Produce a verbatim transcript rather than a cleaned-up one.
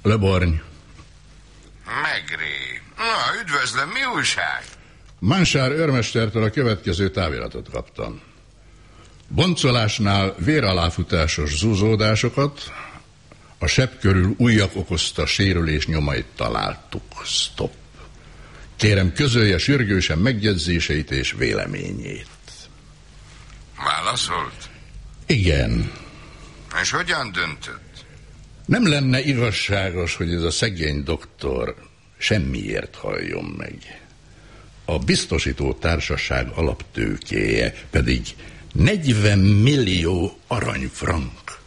Leborny. Megré. Na, üdvözlöm, mi újság? Mansár őrmestertől a következő táviratot kaptam. Boncolásnál véraláfutásos zúzódásokat, a seb körül ujjak okozta sérülés nyomait találtuk. Stop. Kérem, közölje sürgősen megjegyzéseit és véleményét. Válaszolt? Igen. És hogyan döntött? Nem lenne igazságos, hogy ez a szegény doktor semmiért halljon meg. A biztosító társaság alaptőkéje pedig negyven millió aranyfrank.